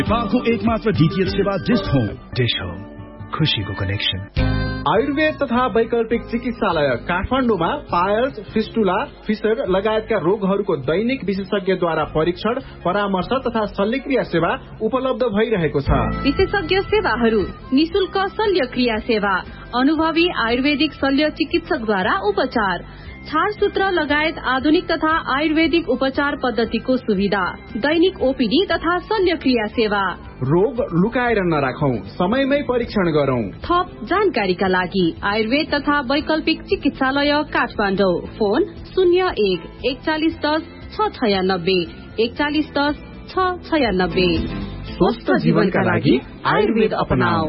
नेपालको एकमात्र डीटीएच सेवा डिश होम। डिश होम, खुशीको कनेक्सन। आयुर्वेद तथा वैकल्पिक चिकित्सालय काठमाडौँमा पायल्स, फिस्टुला, फिसर लगायतका रोगहरूको दैनिक विशेषज्ञद्वारा परीक्षण, परामर्श तथा शल्यक्रिया सेवा उपलब्ध भइरहेको छ। विशेषज्ञ सेवाहरू: निशुल्क शल्यक्रिया सेवा, अनुभवी आयुर्वेदिक शल्य चिकित्सकद्वारा उपचार, छारसूत्र लगायत आधुनिक तथा आयुर्वेदिक उपचार पद्धतिको सुविधा, दैनिक ओपीडी तथा शल्यक्रिया सेवा। रोग लुकाएर नराखौं, समयमै परीक्षण गरौं। थप जानकारीका लागि आयुर्वेद तथा वैकल्पिक चिकित्सालय काठमाडौँ। फोन 01 4110 696 4110 696। स्वस्थ जीवनका लागि आयुर्वेद अपनाऊ।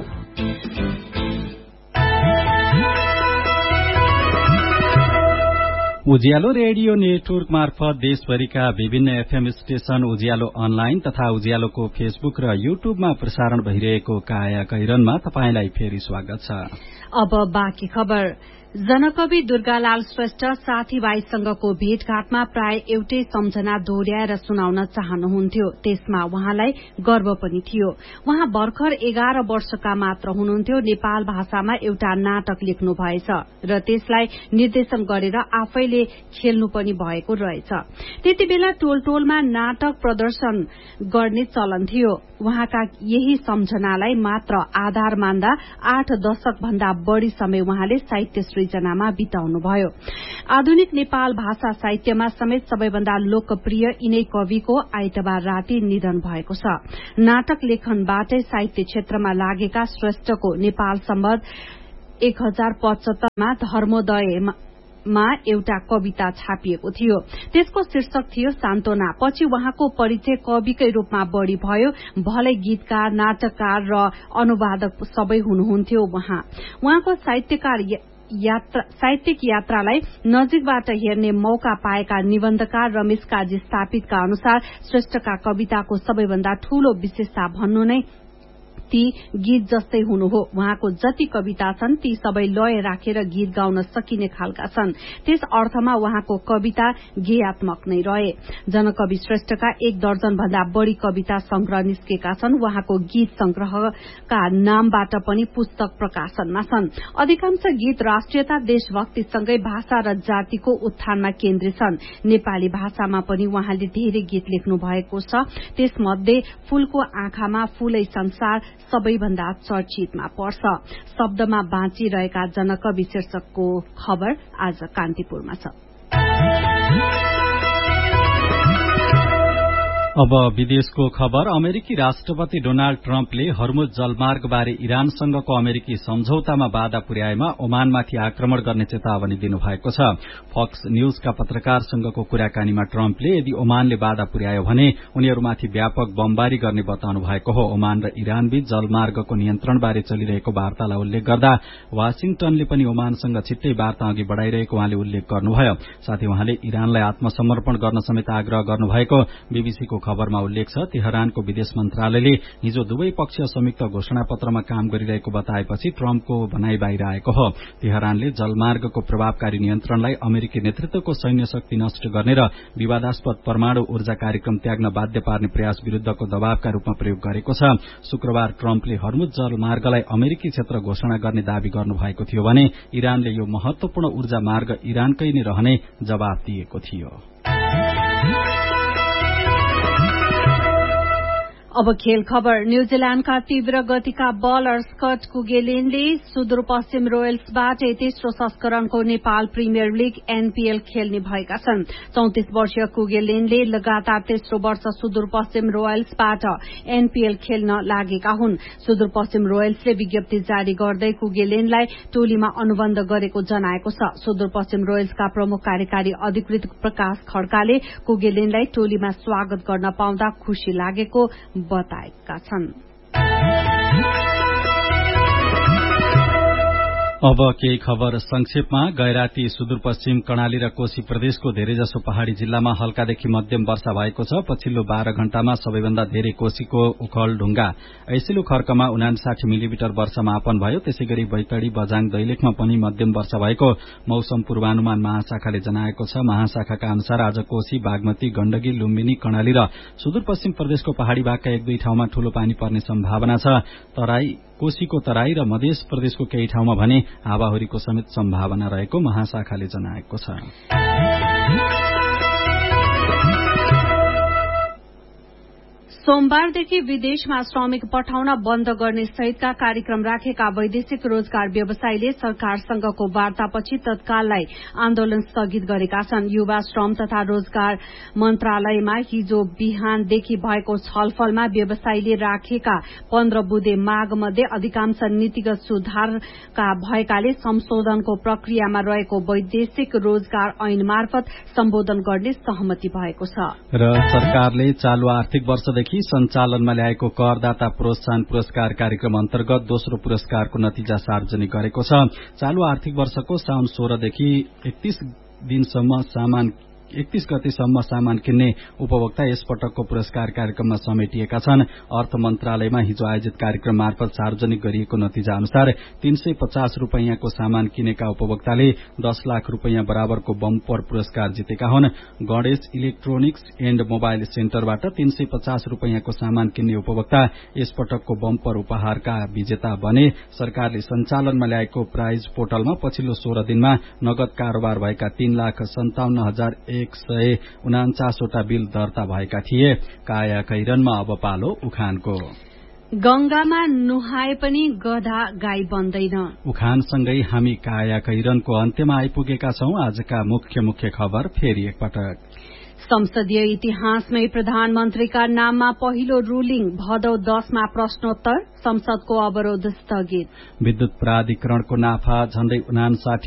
उज्यालो रेडियो नेटवर्क मार्फत देशभरिका विभिन्न एफएम स्टेशन, उज्यालो अनलाइन तथा उज्यालोको फेसबुक र युट्युबमा प्रसारण भइरहेको काया कैरनमा तपाईंलाई फेरि स्वागत छ। अब बाँकी खबर। जनकवि दुर्गालाल श्रेष्ठ साथीभाइसँगको भेटघाटमा प्राय एउटै सम्झना दोहोर्याएर सुनाउन चाहनुहुन्थ्यो। त्यसमा उहाँलाई गर्व पनि थियो। उहाँ भर्खर 11 वर्षका मात्र हुनुहुन्थ्यो। नेपाल भाषामा एउटा नाटक लेख्नु भएछ र त्यसलाई निर्देशन गरेर आफैले खेल्नु पनि भएको रहेछ। त्यति बेला टोल-टोलमा नाटक प्रदर्शन गर्ने चलन थियो। उहाँका यही सम्झनालाई मात्र आधार मान्दा 8 दशक भन्दा बढ़ी समय उहाँले साहित्य सृजनामा बिताउनुभयो। आधुनिक नेपाल भाषा साहित्यमा समेत सबैभन्दा लोकप्रिय यिनै कविको आइतबार राति निधन भएको छ। नाटक लेखनबाटै साहित्य क्षेत्रमा लागेका श्रेष्ठको नेपाल सम्बन्ध 1075 धर्मोदयमा एउटा कविता छापिएको थियो। त्यसको शीर्षक थियो सान्त्वना। पछि उहाँको परिचय कविकै रूपमा बढ़ी भयो। भलै गीतकार, नाटककार र अनुवादक सबै हुनुहुन्थ्यो। उहाँको साहित्यिक यात्रालाई नजिकबाट हेर्ने मौका पाएका निबन्धकार रमेश काजी स्थापितका अनुसार श्रेष्ठका कविताको सबैभन्दा ठूलो विशेषता भन्नु नै ती गीत जस्तै हुनु हो। उहाँको जति कविता छन् ती सबै लय राखेर गीत गाउन सकिने खालका छन्। त्यस अर्थमा उहाँको कविता गेयात्मक नै रहे। जनकवि श्रेष्ठका 1 दर्जन भन्दा बढ़ी कविता संग्रह निस्केका छन्। उहाँको गीत संग्रहका नामबाट पनि पुस्तक प्रकाशनमा छन्। अधिकांश गीत राष्ट्रियता, देशभक्तिसँगै भाषा र जातिको उत्थानमा केन्द्रित छन्। नेपाली भाषामा पनि उहाँले धेरै गीत लेख्नु भएको छ। त्यसमध्ये फूलको आँखामा फूलै संसार सबैभन्दा चर्चितमा पर्छ। शब्दमा बाँचिरहेका जनकवि शीर्षकको खबर आज कान्तिपुरमा छ। अब विदेशको खबर। अमेरिकी राष्ट्रपति डोनाल्ड ट्रम्पले हर्मुज जलमार्गबारे इरानसँगको अमेरिकी सम्झौतामा बाधा पुर्याएमा ओमानमाथि आक्रमण गर्ने चेतावनी दिनुभएको छ। फक्स न्यूजका पत्रकारसँगको कुराकानीमा ट्रम्पले यदि ओमानले बाधा पुर्यायो भने उनीहरूमाथि व्यापक बमबारी गर्ने बताउनु भएको हो। ओमान र इरानबीच जलमार्गको नियन्त्रणबारे चलिरहेको वार्तालाई उल्लेख गर्दा वाशिंगटनले पनि ओमानसँग छिट्टै वार्ता अघि बढ़ाइरहेको उहाँले उल्लेख गर्नुभयो। साथै उहाँले इरानलाई आत्मसमर्पण गर्न समेत आग्रह गर्नुभएको बीबीसीको खबरमा उल्लेख छ। तेहरानको विदेश मन्त्रालयले हिजो दुवै पक्ष संयुक्त घोषणापत्रमा काम गरिरहेको बताएपछि ट्रम्पको भनाई बाहिर आएको हो। तेहरानले जलमार्गको प्रभावकारी नियन्त्रणलाई अमेरिकी नेतृत्वको सैन्य शक्ति नष्ट गर्ने र विवादास्पद परमाणु ऊर्जा कार्यक्रम त्याग्न बाध्य पार्ने प्रयास विरूद्धको दबावका रूपमा प्रयोग गरेको छ। शुक्रबार ट्रम्पले हर्मुज जलमार्गलाई अमेरिकी क्षेत्र घोषणा गर्ने दावी गर्नुभएको थियो भने इरानले यो महत्वपूर्ण ऊर्जा मार्ग इरानकै नै रहने जवाब दिएको थियो। अब खेल खबर। न्यूजील्याण्डका तीव्र गतिका बलर स्कट कुगेलिनले सुदूरपश्चिम रोयल्सबाट तेस्रो संस्करणको नेपाल प्रिमियर लीग एनपीएल खेल्ने भएका छन्। 34 वर्षीय कुगेलिनले लगातार तेस्रो वर्ष सुदूरपश्चिम रोयल्सबाट एनपीएल खेल्न लागेका हुन्। सुदूरपश्चिम रोयल्सले विज्ञप्ति जारी गर्दै कुगेलिनलाई टोलीमा अनुबन्ध गरेको जनाएको छ। सुदूरपश्चिम रोयल्सका प्रमुख कार्यकारी अधिकृत प्रकाश खड्काले कुगेलिनलाई टोलीमा स्वागत गर्न पाउँदा खुशी लागेको बताएका छन्। अब केही खबर संक्षेपमा। गैराती सुदूरपश्चिम कर्णाली र कोशी प्रदेशको धेरैजसो पहाड़ी जिल्लामा हल्कादेखि मध्यम वर्षा भएको छ। पछिल्लो 12 घण्टामा सबैभन्दा धेरै कोशीको उखलढुङ्गा ऐसिलो खर्कमा 59 मिलिमिटर वर्षा मापन भयो। त्यसैगरी बैतडी, बझाङ, दैलेखमा पनि मध्यम वर्षा भएको मौसम पूर्वानुमान महाशाखाले जनाएको छ। महाशाखाका अनुसार आज कोशी, बागमती, गण्डकी, लुम्बिनी, कर्णाली र सुदूरपश्चिम प्रदेशको पहाड़ी भागका 1-2 ठाउँमा ठूलो पानी पर्ने सम्भावना छ। कोशीको तराई र मध्य प्रदेशको केही ठाउँमा भने हावाहुरीको समेत सम्भावना रहेको महाशाखाले जनाएको छ। सोमबारदेखि विदेशमा श्रमिक पठाउन बन्द गर्ने सहितका कार्यक्रम राखेका वैदेशिक रोजगार व्यवसायीले सरकारसँगको वार्तापछि तत्काललाई आन्दोलन स्थगित गरेका छन्। युवा, श्रम तथा रोजगार मन्त्रालयमा हिजो बिहानदेखि भएको छलफलमा व्यवसायीले राखेका 15 बुँदे माग मध्ये अधिकांश नीतिगत सुधारका भएकाले संशोधनको प्रक्रियामा रहेको वैदेशिक रोजगार ऐन मार्फत सम्बोधन गर्ने सहमति भएको छ। र सरकारले चालू आर्थिक वर्षदेखि सञ्चालनमा ल्याएको करदाता प्रोत्साहन पुरस्कार कार्यक्रम अन्तर्गत दोस्रो पुरस्कारको नतिजा सार्वजनिक गरेको छ। चालू आर्थिक वर्षको साउन 16 देखि 31 गतेसम्म सामान किन्ने उपभोक्ता यस पटकको पुरस्कार कार्यक्रममा समेटिएका छन्। अर्थ मन्त्रालयमा हिजो आयोजित कार्यक्रम मार्फत सार्वजनिक गरिएको नतिजा अनुसार 350 रूपैयाँको सामान किनेका उपभोक्ताले 10 लाख रूपैयाँ बराबरको बम्पर पुरस्कार जितेका हुन्। गणेश इलेक्ट्रोनिक्स एण्ड मोबाइल सेन्टरबाट 350 रूपैयाँको सामान किन्ने उपभोक्ता यस पटकको बम्पर उपहारका विजेता बने। सरकारले सञ्चालनमा ल्याएको प्राइज पोर्टलमा पछिल्लो 16 दिनमा नगद कारोबार भएका 3,57,149 वटा बिल दर्ता भएका थिए। काया कैरनमा अब पालो उखानको। गंगामा नुहाए पनि गधा गाई बन्दैन। उखानसँगै हामी काया कैरनको अन्त्यमा आइपुगेका छौं। आजका मुख्य खबर फेरि एकपटक। संसदीय इतिहासमै प्रधानमन्त्रीका नाममा पहिलो रूलिङ। भदौ 10 मा प्रश्नोत्तर। संसदको अवरोध स्थगित। विद्युत प्राधिकरणको नाफा झण्डै 59